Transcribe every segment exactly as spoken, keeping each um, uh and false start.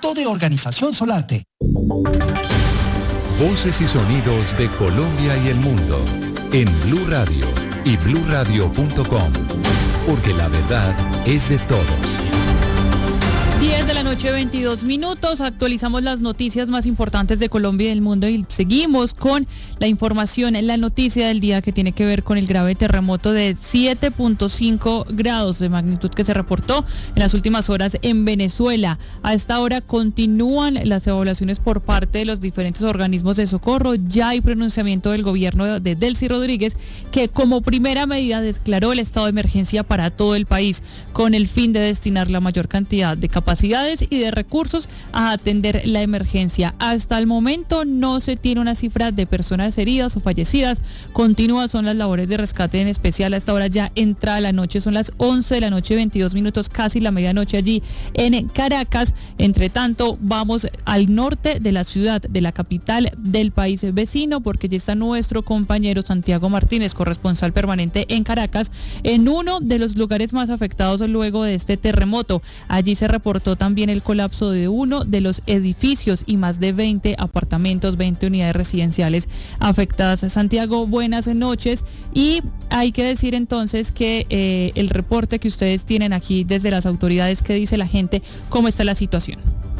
producto de Organización Solarte. Voces y sonidos de Colombia y el mundo en Blue Radio y blue radio punto com, porque la verdad es de todos. diez de la noche, veintidós minutos. Actualizamos las noticias más importantes de Colombia y del mundo y seguimos con la información, la noticia del día que tiene que ver con el grave terremoto de siete punto cinco grados de magnitud que se reportó en las últimas horas en Venezuela. A esta hora continúan las evaluaciones por parte de los diferentes organismos de socorro. Ya hay pronunciamiento del gobierno de Delcy Rodríguez, que como primera medida declaró el estado de emergencia para todo el país con el fin de destinar la mayor cantidad de capacidades capacidades y de recursos a atender la emergencia. Hasta el momento no se tiene una cifra de personas heridas o fallecidas. Continúan son las labores de rescate, en especial a esta hora ya entrada la noche, son las once de la noche, veintidós minutos, casi la medianoche allí en Caracas. Entre tanto, vamos al norte de la ciudad, de la capital del país vecino, porque ya está nuestro compañero Santiago Martínez, corresponsal permanente en Caracas, en uno de los lugares más afectados luego de este terremoto. Allí se reportó también el colapso de uno de los edificios y más de veinte apartamentos, veinte unidades residenciales afectadas. Santiago, buenas noches. Y hay que decir entonces que eh, el reporte que ustedes tienen aquí desde las autoridades, ¿qué dice la gente? ¿Cómo está la situación?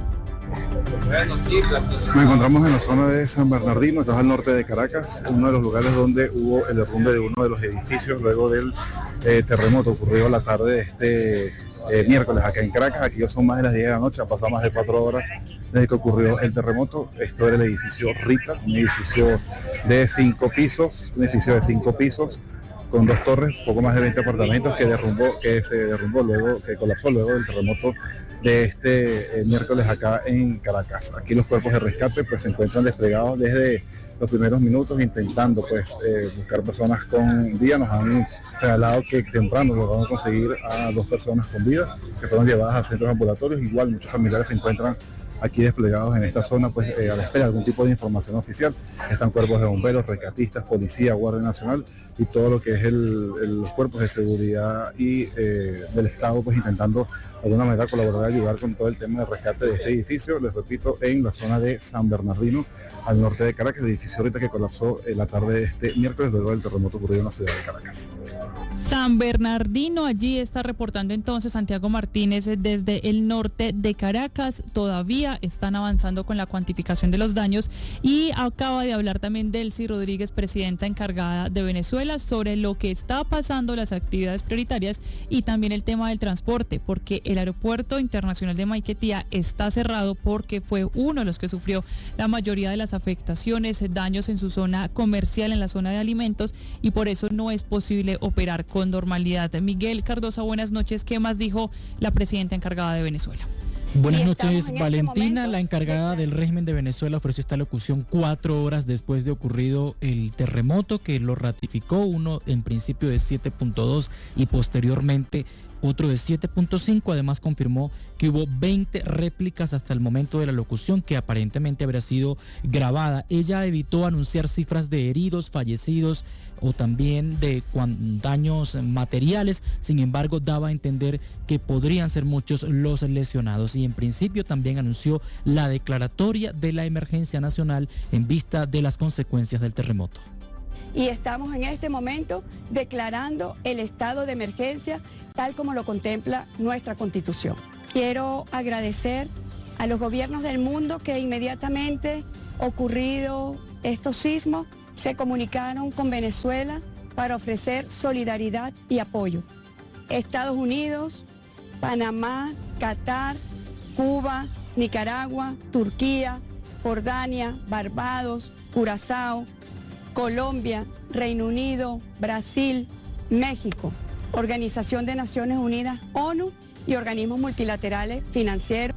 Nos encontramos en la zona de San Bernardino, estás al norte de Caracas, uno de los lugares donde hubo el derrumbe de uno de los edificios luego del eh, terremoto ocurrido la tarde de este Eh, miércoles acá en Caracas. Aquí ya son más de las diez de la noche, han pasado más de cuatro horas desde que ocurrió el terremoto. Esto era el edificio Rita, un edificio de cinco pisos, un edificio de cinco pisos con dos torres, poco más de veinte apartamentos que derrumbó, que se derrumbó luego, que colapsó luego del terremoto de este eh, miércoles acá en Caracas. Aquí los cuerpos de rescate pues se encuentran desplegados desde los primeros minutos intentando pues eh, buscar personas con vida. Nos han señalado que temprano lograron conseguir a dos personas con vida que fueron llevadas a centros ambulatorios. Igual muchos familiares se encuentran aquí desplegados en esta zona pues eh, a la espera de algún tipo de información oficial. Están cuerpos de bomberos, rescatistas, policía, Guardia Nacional y todo lo que es el, el, los cuerpos de seguridad y eh, del Estado pues intentando de alguna manera colaborar y ayudar con todo el tema de rescate de este edificio, les repito, en la zona de San Bernardino, al norte de Caracas, el edificio ahorita que colapsó en la tarde de este miércoles luego del terremoto ocurrido en la ciudad de Caracas. San Bernardino, allí está reportando entonces Santiago Martínez desde el norte de Caracas. Todavía están avanzando con la cuantificación de los daños y acaba de hablar también Delcy Rodríguez, presidenta encargada de Venezuela, sobre lo que está pasando, las actividades prioritarias y también el tema del transporte, porque el aeropuerto internacional de Maiquetía está cerrado porque fue uno de los que sufrió la mayoría de las afectaciones, daños en su zona comercial, en la zona de alimentos, y por eso no es posible operar con normalidad. Miguel Cardosa, buenas noches. ¿Qué más dijo la presidenta encargada de Venezuela? Buenas noches, Valentina. La encargada del régimen de Venezuela ofreció esta locución cuatro horas después de ocurrido el terremoto, que lo ratificó, uno en principio de siete punto dos y posteriormente otro de siete punto cinco. Además confirmó que hubo veinte réplicas hasta el momento de la locución, que aparentemente habría sido grabada. Ella evitó anunciar cifras de heridos, fallecidos o también de daños materiales. Sin embargo, daba a entender que podrían ser muchos los lesionados, y en principio también anunció la declaratoria de la emergencia nacional en vista de las consecuencias del terremoto. Y estamos en este momento declarando el estado de emergencia tal como lo contempla nuestra Constitución. Quiero agradecer a los gobiernos del mundo que inmediatamente ocurrido estos sismos se comunicaron con Venezuela para ofrecer solidaridad y apoyo. Estados Unidos, Panamá, Qatar, Cuba, Nicaragua, Turquía, Jordania, Barbados, Curazao, Colombia, Reino Unido, Brasil, México, Organización de Naciones Unidas, ONU y organismos multilaterales financieros.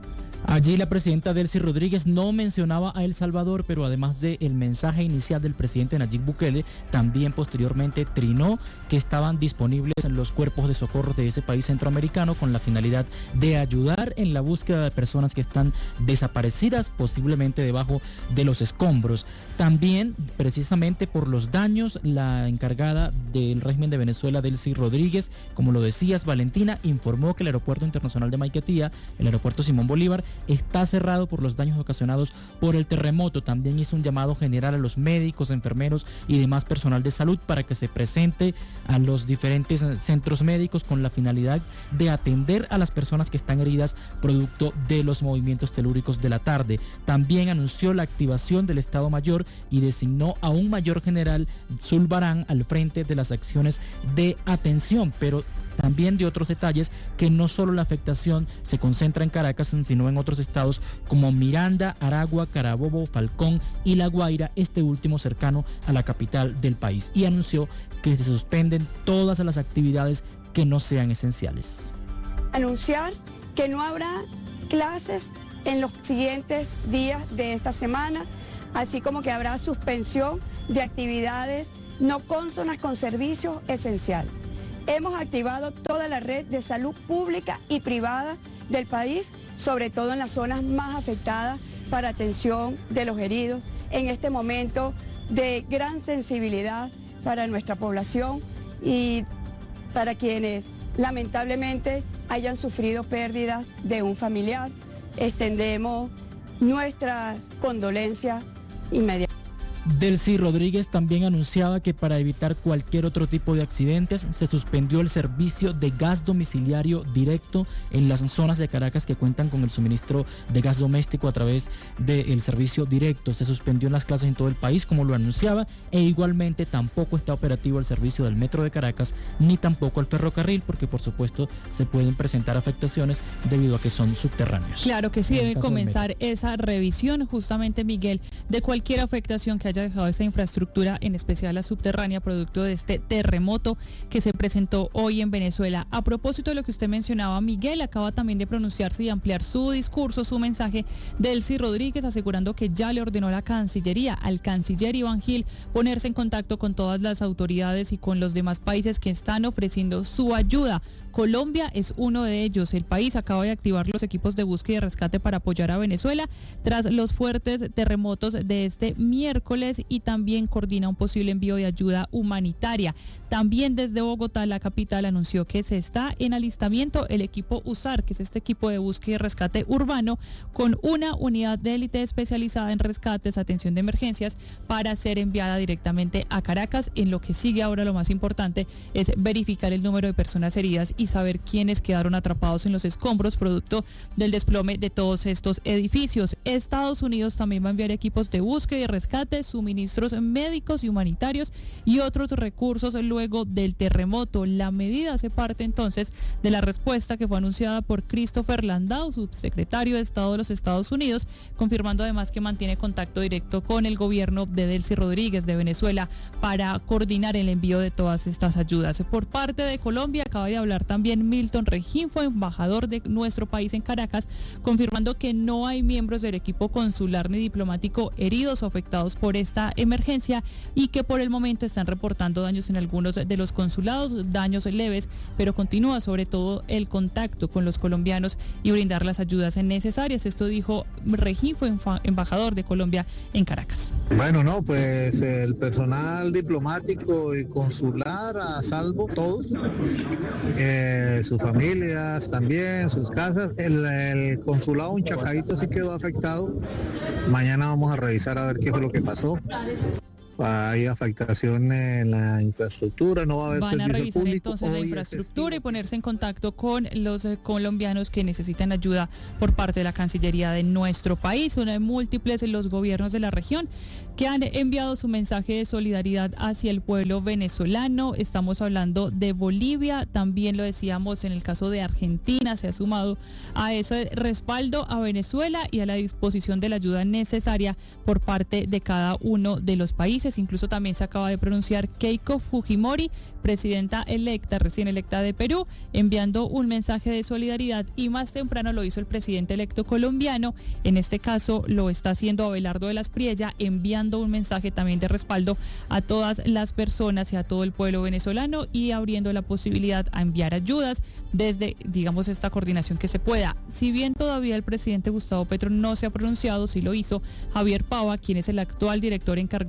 Allí la presidenta Delcy Rodríguez no mencionaba a El Salvador, pero además del mensaje inicial del presidente Nayib Bukele, también posteriormente trinó que estaban disponibles los cuerpos de socorro de ese país centroamericano con la finalidad de ayudar en la búsqueda de personas que están desaparecidas, posiblemente debajo de los escombros. También, precisamente por los daños, la encargada del régimen de Venezuela, Delcy Rodríguez, como lo decías, Valentina, informó que el aeropuerto internacional de Maiquetía, el aeropuerto Simón Bolívar, está cerrado por los daños ocasionados por el terremoto. También hizo un llamado general a los médicos, enfermeros y demás personal de salud para que se presente a los diferentes centros médicos con la finalidad de atender a las personas que están heridas producto de los movimientos telúricos de la tarde. También anunció la activación del Estado Mayor y designó a un mayor general, Zulbarán, al frente de las acciones de atención, pero también de otros detalles, que no solo la afectación se concentra en Caracas, sino en otros estados como Miranda, Aragua, Carabobo, Falcón y La Guaira, este último cercano a la capital del país, y anunció que se suspenden todas las actividades que no sean esenciales. Anunciar que no habrá clases en los siguientes días de esta semana, así como que habrá suspensión de actividades no cónsonas con servicios esenciales. Hemos activado toda la red de salud pública y privada del país, sobre todo en las zonas más afectadas, para atención de los heridos en este momento de gran sensibilidad para nuestra población y para quienes lamentablemente hayan sufrido pérdidas de un familiar. Extendemos nuestras condolencias inmediatas. Delcy Rodríguez también anunciaba que para evitar cualquier otro tipo de accidentes se suspendió el servicio de gas domiciliario directo en las zonas de Caracas que cuentan con el suministro de gas doméstico a través del servicio directo. Se suspendió en las clases en todo el país, como lo anunciaba, e igualmente tampoco está operativo el servicio del metro de Caracas ni tampoco el ferrocarril, porque por supuesto se pueden presentar afectaciones debido a que son subterráneos. Claro que sí, debe comenzar esa revisión, justamente, Miguel, de cualquier afectación que haya dejado esta infraestructura, en especial la subterránea, producto de este terremoto que se presentó hoy en Venezuela. A propósito de lo que usted mencionaba, Miguel acaba también de pronunciarse y ampliar su discurso, su mensaje, Delcy Rodríguez, asegurando que ya le ordenó la Cancillería al canciller Iván Gil ponerse en contacto con todas las autoridades y con los demás países que están ofreciendo su ayuda. Colombia es uno de ellos. El país acaba de activar los equipos de búsqueda y rescate para apoyar a Venezuela tras los fuertes terremotos de este miércoles, y también coordina un posible envío de ayuda humanitaria. También desde Bogotá, la capital, anunció que se está en alistamiento el equipo USAR, que es este equipo de búsqueda y rescate urbano, con una unidad de élite especializada en rescates, atención de emergencias, para ser enviada directamente a Caracas. En lo que sigue ahora, lo más importante es verificar el número de personas heridas y saber quiénes quedaron atrapados en los escombros producto del desplome de todos estos edificios. Estados Unidos también va a enviar equipos de búsqueda y rescate, suministros médicos y humanitarios y otros recursos luego del terremoto. La medida hace parte entonces de la respuesta que fue anunciada por Christopher Landau, subsecretario de Estado de los Estados Unidos, confirmando además que mantiene contacto directo con el gobierno de Delcy Rodríguez de Venezuela para coordinar el envío de todas estas ayudas. Por parte de Colombia acaba de hablar también Milton Rengifo, embajador de nuestro país en Caracas, confirmando que no hay miembros del equipo consular ni diplomático heridos o afectados por esta emergencia y que por el momento están reportando daños en algunos de los consulados, daños leves, pero continúa sobre todo el contacto con los colombianos y brindar las ayudas necesarias. Esto dijo Rengifo, embajador de Colombia en Caracas. Bueno, no, pues el personal diplomático y consular a salvo, todos. Eh, sus familias también, sus casas. El, el consulado en Chacaito sí quedó afectado. Mañana vamos a revisar a ver qué fue lo que pasó. Hay afectación en la infraestructura, no va a haber Van a revisar público. entonces la infraestructura y ponerse en contacto con los eh, colombianos que necesitan ayuda por parte de la Cancillería de nuestro país. Son múltiples los gobiernos de la región que han enviado su mensaje de solidaridad hacia el pueblo venezolano. Estamos hablando de Bolivia, también lo decíamos en el caso de Argentina, se ha sumado a ese respaldo a Venezuela y a la disposición de la ayuda necesaria por parte de cada uno de los países. Incluso también se acaba de pronunciar Keiko Fujimori, presidenta electa, recién electa de Perú, enviando un mensaje de solidaridad, y más temprano lo hizo el presidente electo colombiano. En este caso lo está haciendo Abelardo de las Priella, enviando un mensaje también de respaldo a todas las personas y a todo el pueblo venezolano y abriendo la posibilidad a enviar ayudas desde, digamos, esta coordinación que se pueda. Si bien todavía el presidente Gustavo Petro no se ha pronunciado, sí lo hizo Javier Pava, quien es el actual director encargado de la Unidad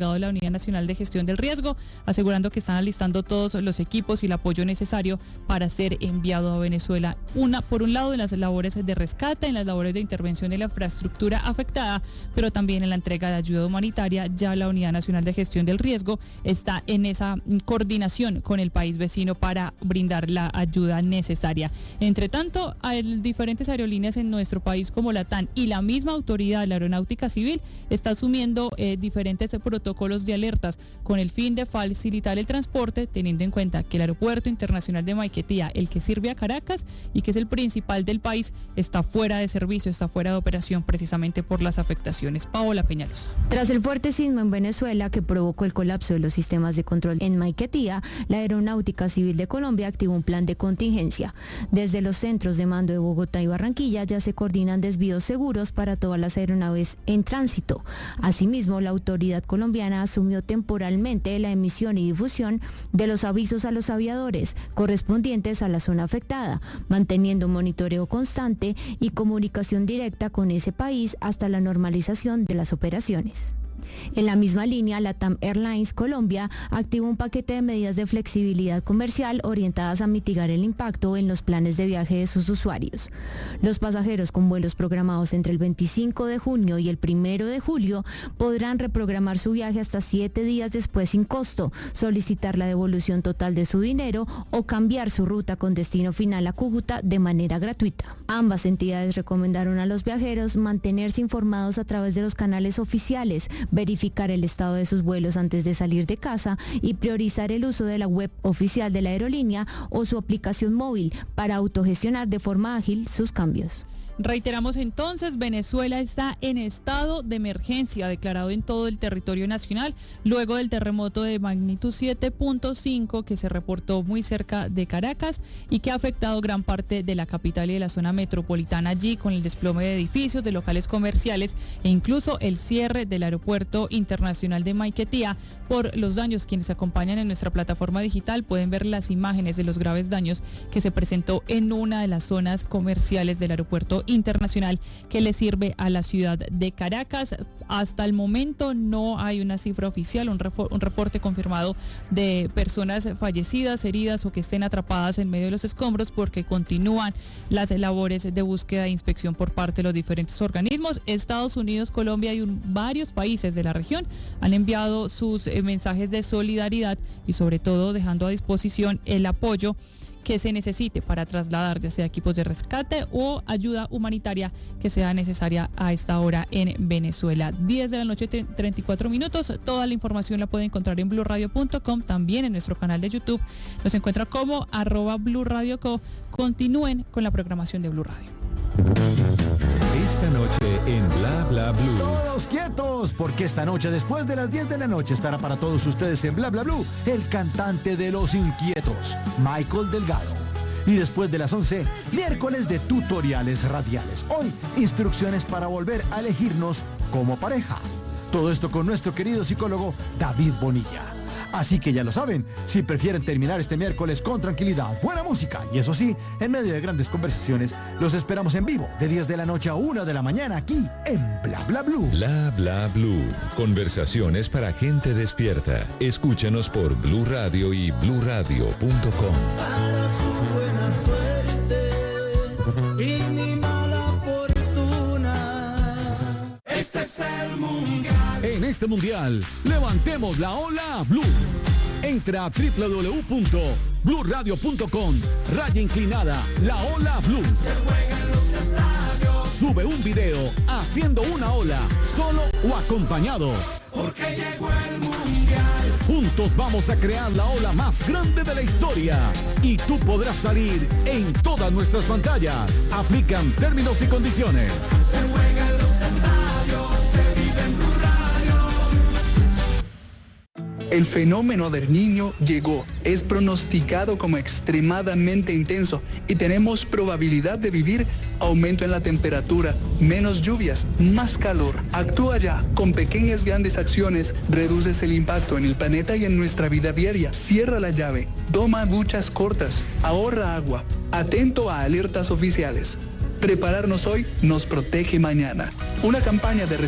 Unidad Nacional de Gestión del Riesgo, asegurando que están alistando todos los equipos y el apoyo necesario para ser enviado a Venezuela. Una, por un lado, en las labores de rescate, en las labores de intervención de la infraestructura afectada, pero también en la entrega de ayuda humanitaria. Ya la Unidad Nacional de Gestión del Riesgo está en esa coordinación con el país vecino para brindar la ayuda necesaria. Entre tanto, hay diferentes aerolíneas en nuestro país como la TAN y la misma autoridad, la Aeronáutica Civil, está asumiendo eh, diferentes protocolos de alertas con el fin de facilitar el transporte, teniendo en cuenta que el Aeropuerto Internacional de Maiquetía, el que sirve a Caracas y que es el principal del país, está fuera de servicio, está fuera de operación precisamente por las afectaciones. Paola Peñalosa. Tras el fuerte sismo en Venezuela que provocó el colapso de los sistemas de control en Maiquetía, la Aeronáutica Civil de Colombia activó un plan de contingencia. Desde los centros de mando de Bogotá y Barranquilla ya se coordinan desvíos seguros para todas las aeronaves en tránsito. Asimismo, la autoridad colombiana asumió temporalmente la emisión y difusión de los avisos a los aviadores correspondientes a la zona afectada, manteniendo un monitoreo constante y comunicación directa con ese país hasta la normalización de las operaciones. En la misma línea, LATAM Airlines Colombia activó un paquete de medidas de flexibilidad comercial orientadas a mitigar el impacto en los planes de viaje de sus usuarios. Los pasajeros con vuelos programados entre el veinticinco de junio y el primero de julio podrán reprogramar su viaje hasta siete días después sin costo, solicitar la devolución total de su dinero o cambiar su ruta con destino final a Cúcuta de manera gratuita. Ambas entidades recomendaron a los viajeros mantenerse informados a través de los canales oficiales, verificar el estado de sus vuelos antes de salir de casa y priorizar el uso de la web oficial de la aerolínea o su aplicación móvil para autogestionar de forma ágil sus cambios. Reiteramos entonces, Venezuela está en estado de emergencia declarado en todo el territorio nacional luego del terremoto de magnitud siete punto cinco que se reportó muy cerca de Caracas y que ha afectado gran parte de la capital y de la zona metropolitana allí, con el desplome de edificios, de locales comerciales e incluso el cierre del Aeropuerto Internacional de Maiquetía por los daños. Quienes acompañan en nuestra plataforma digital pueden ver las imágenes de los graves daños que se presentó en una de las zonas comerciales del aeropuerto internacional que le sirve a la ciudad de Caracas. Hasta el momento no hay una cifra oficial, un, un reporte confirmado de personas fallecidas, heridas o que estén atrapadas en medio de los escombros, porque continúan las labores de búsqueda e inspección por parte de los diferentes organismos. Estados Unidos, Colombia y un, varios países de la región han enviado sus eh, mensajes de solidaridad y sobre todo dejando a disposición el apoyo que se necesite para trasladar ya sea equipos de rescate o ayuda humanitaria que sea necesaria a esta hora en Venezuela. diez de la noche, treinta y cuatro minutos. Toda la información la pueden encontrar en blue radio punto com, también en nuestro canal de YouTube. Nos encuentra como arroba Blue Radio Co. Continúen con la programación de Blue Radio. Esta noche en Bla Bla Blue. Todos quietos, porque esta noche después de las diez de la noche estará para todos ustedes en Bla Bla Blue el cantante de Los Inquietos, Michael Delgado. Y después de las once, miércoles de tutoriales radiales. Hoy, instrucciones para volver a elegirnos como pareja. Todo esto con nuestro querido psicólogo David Bonilla. Así que ya lo saben, si prefieren terminar este miércoles con tranquilidad, buena música y eso sí, en medio de grandes conversaciones, los esperamos en vivo de diez de la noche a una de la mañana aquí en Bla Bla Blue. Bla Bla Blue. Conversaciones para gente despierta. Escúchanos por Blue Radio y blue radio punto com. Para su buena suerte y mi mala fortuna. Este es el mundial. En este mundial, levantemos la ola Blue. Entra a doble u doble u doble u punto blue radio punto com, raya inclinada, la ola Blue. Se juega en los estadios. Sube un video haciendo una ola, solo o acompañado. Porque llegó el mundial. Juntos vamos a crear la ola más grande de la historia. Y tú podrás salir en todas nuestras pantallas. Aplican términos y condiciones. Se juega en los estadios, se vive en Blue Radio. El fenómeno del Niño llegó, es pronosticado como extremadamente intenso y tenemos probabilidad de vivir aumento en la temperatura, menos lluvias, más calor. Actúa ya, con pequeñas grandes acciones, reduces el impacto en el planeta y en nuestra vida diaria. Cierra la llave, toma duchas cortas, ahorra agua, atento a alertas oficiales. Prepararnos hoy nos protege mañana. Una campaña de